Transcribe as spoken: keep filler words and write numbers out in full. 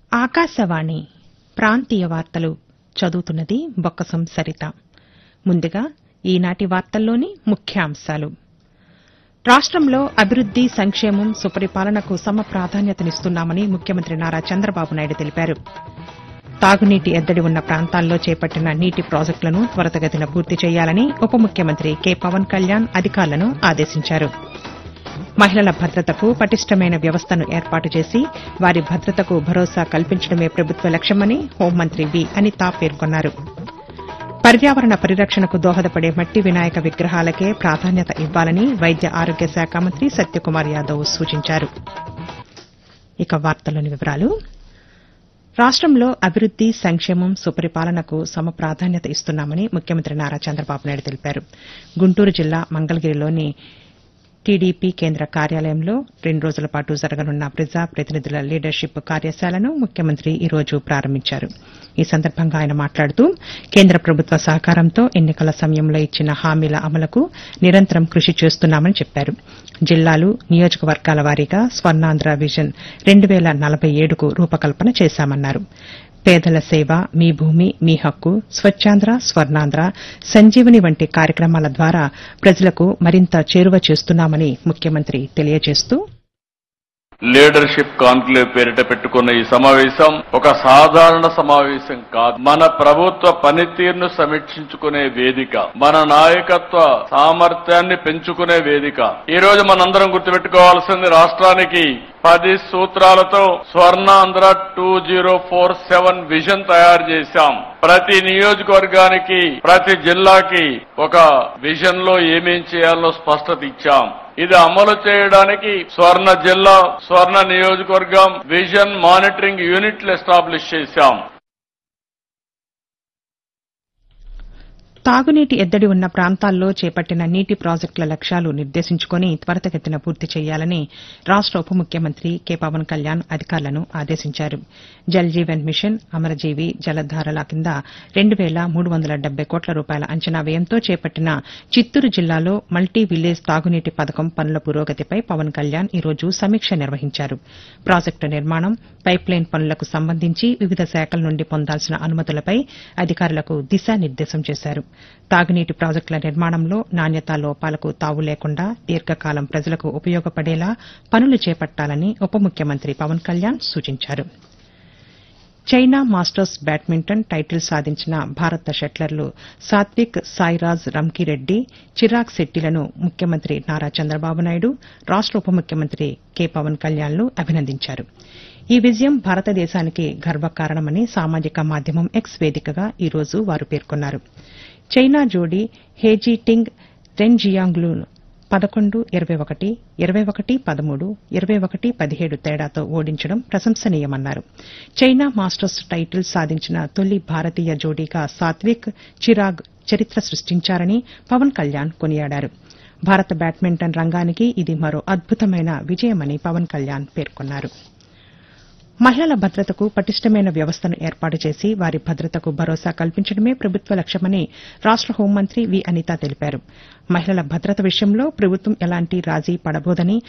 ఆకాశవాణి ప్రాంతీయ వార్తలు చదువుతున్నది బొక్కసం సరిత. ముందుగా ఈనాటి వార్తల్లోని ముఖ్యాంశాలు. రాష్టంలో అభివృద్ది, సంక్షేమం, సుపరిపాలనకు సమ ప్రాధాన్యతనిస్తున్నామని ముఖ్యమంత్రి నారా చంద్రబాబు నాయుడు తెలిపారు. తాగునీటి ఎద్దడి ఉన్న ప్రాంతాల్లో చేపట్టిన నీటి ప్రాజెక్టులను త్వరితగతిన పూర్తి చేయాలని ఉప ముఖ్యమంత్రి కె పవన్ కళ్యాణ్ అధికారులను ఆదేశించారు. మహిళల భద్రతకు పటిష్టమైన వ్యవస్థను ఏర్పాటు చేసి వారి భద్రతకు భరోసా కల్పించడమే ప్రభుత్వ లక్ష్యమని హోంమంత్రి వి అనిత పేర్కొన్నారు. పర్యావరణ పరిరక్షణకు దోహదపడే మట్టి వినాయక విగ్రహాలకే ప్రాధాన్యత ఇవ్వాలని వైద్య ఆరోగ్య శాఖ మంత్రి సత్యకుమార్ యాదవ్ సూచించారు. ఇక వార్తల్లోని వివరాలు. రాష్టంలో అభివృద్ది, సంక్షేమం, సుపరిపాలనకు సమ ప్రాధాన్యత ఇస్తున్నామని ముఖ్యమంత్రి నారా చంద్రబాబు నాయుడు తెలిపారు. గుంటూరు జిల్లా మంగళగిరిలోని టీడీపీ కేంద్ర కార్యాలయంలో రెండు రోజుల పాటు జరగనున్న ప్రజా ప్రతినిధుల లీడర్షిప్ కార్యశాలను ముఖ్యమంత్రి ఈ రోజు ప్రారంభించారు. ఈ సందర్భంగా ఆయన మాట్లాడుతూ కేంద్ర ప్రభుత్వ సహకారంతో ఎన్నికల సమయంలో ఇచ్చిన హామీల అమలుకు నిరంతరం కృషి చేస్తున్నామని చెప్పారు. జిల్లాలు, నియోజకవర్గాల వారీగా స్వర్ణాంధ్ర విజన్ రెండు వేల నలభై ఏడుకు రూపకల్పన చేశామన్నారు. పేదల సేవ, మీ భూమి మీ హక్కు, స్వచ్ఛాంధ్ర, స్వర్ణాంధ్ర, సంజీవని వంటి కార్యక్రమాల ద్వారా ప్రజలకు మరింత చేరువ చేస్తున్నామని ముఖ్యమంత్రి తెలియజేస్తూ, లీడర్షిప్ కాన్క్లేవ్ పేరిట పెట్టుకున్న ఈ సమావేశం ఒక సాధారణ సమావేశం కాదు. మన ప్రభుత్వ పనితీరును సమీక్షించుకునే వేదిక, మన నాయకత్వ సామర్థ్యాన్ని పెంచుకునే వేదిక. ఈ రోజు మనందరం గుర్తుపెట్టుకోవాల్సింది, రాష్ట్రానికి పది సూత్రాలతో Swarnandhra two zero four seven vision తయారు చేశాం. ప్రతి నియోజకవర్గానికి, ప్రతి జిల్లాకి ఒక విజన్ లో ఏమేం చేయాలో స్పష్టత ఇచ్చాం. ఇది అమలు చేయడానికి స్వర్ణ జిల్లా, స్వర్ణ నియోజకవర్గం విజన్ మానిటరింగ్ యూనిట్లు ఎస్టాబ్లిష్ చేశాం. తాగునీటి ఎద్దడి ఉన్న ప్రాంతాల్లో చేపట్టిన నీటి ప్రాజెక్టుల లక్ష్యాలు నిర్దేశించుకుని త్వరితగతిన పూర్తి చేయాలని రాష్ట ఉప ముఖ్యమంత్రి కె పవన్ కళ్యాణ్ అధికారులను ఆదేశించారు. జల్ జీవన్ మిషన్, అమరజీవి, జలధారల కింద రెండు వేల మూడు వందల డెబ్బై కోట్ల రూపాయల అంచనా వ్యయంతో చేపట్టిన చిత్తూరు జిల్లాలో మల్టీ విలేజ్ తాగునీటి పథకం పనుల పురోగతిపై పవన్ కళ్యాణ్ ఈ రోజు సమీక్ష నిర్వహించారు. ప్రాజెక్టు నిర్మాణం, పైప్లైన్ పనులకు సంబంధించి వివిధ శాఖల నుండి పొందాల్సిన అనుమతులపై అధికారులకు దిశానిర్దేశం చేశారు. తాగునీటి ప్రాజెక్టుల నిర్మాణంలో నాణ్యతా లోపాలకు తావు లేకుండా దీర్ఘకాలం ప్రజలకు ఉపయోగపడేలా పనులు చేపట్టాలని ఉప ముఖ్యమంత్రి పవన్ కళ్యాణ్ సూచించారు. చైనా మాస్టర్స్ బ్యాడ్మింటన్ టైటిల్ సాధించిన భారత షట్లర్లు సాత్విక్ సాయిరాజ్ రంకిరెడ్డి, చిరాగ్ శెట్టిలను ముఖ్యమంత్రి నారా చంద్రబాబు నాయుడు, రాష్ట ఉప ముఖ్యమంత్రి కె పవన్ కళ్యాణ్లు అభినందించారు. ఈ విజయం భారతదేశానికి గర్వకారణమని సామాజిక మాధ్యమం ఎక్స్ వేదికగా ఈ రోజు వారు పేర్కొన్నారు. చైనా జోడీ హేజీ టింగ్ రెన్జియాంగ్లు పదకొండు ఇరవై ఒకటి, ఇరవై ఒకటి పదమూడు, ఇరవై ఒకటి పదిహేడు తేడాతో ఓడించడం ప్రశంసనీయమన్నారు. చైనా మాస్టర్స్ టైటిల్ సాధించిన తొలి భారతీయ జోడీగా సాత్విక్, చిరాగ్ చరిత్ర సృష్టించారని పవన్ కళ్యాణ్ కొనియాడారు. భారత బ్యాడ్మింటన్ రంగానికి ఇది మరో అద్భుతమైన విజయమని పవన్ కళ్యాణ్ పేర్కొన్నారు. మహిళల భద్రతకు పటిష్టమైన వ్యవస్థను ఏర్పాటు చేసి వారి భద్రతకు భరోసా కల్పించడమే ప్రభుత్వ లక్ష్యమని రాష్ట హోంమంత్రి వి అనిత తెలిపారు. మహిళల భద్రత విషయంలో ప్రభుత్వం ఎలాంటి రాజీ పడబోదని